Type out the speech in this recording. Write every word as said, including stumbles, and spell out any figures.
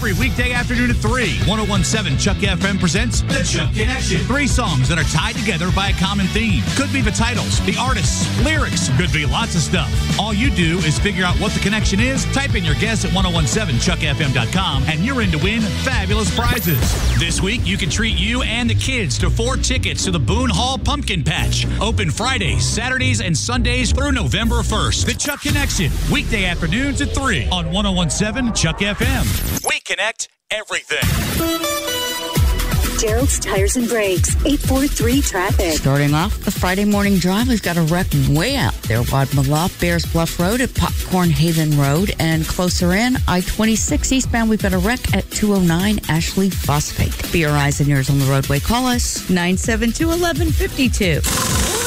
Every weekday afternoon at three, ten seventeen Chuck F M presents The Chuck Connection. Three songs that are tied together by a common theme. Could be the titles, the artists, lyrics, could be lots of stuff. All you do is figure out what the connection is, type in your guess at ten seventeen chuck f m dot com, and you're in to win fabulous prizes. This week, you can treat you and the kids to four tickets to the Boone Hall Pumpkin Patch. Open Fridays, Saturdays, and Sundays through November first. The Chuck Connection, weekday afternoons at three on ten seventeen Chuck F M. We connect everything. Gerald's Tires and Brakes, eight forty-three traffic. Starting off the Friday morning drive, we've got a wreck way out there. Wadmalaw, Bears Bluff Road at Popcorn Haven Road, and closer in, I twenty-six eastbound, we've got a wreck at two oh nine Ashley Phosphate. Be your eyes and ears on the roadway. Call us, nine seven two, one one five two.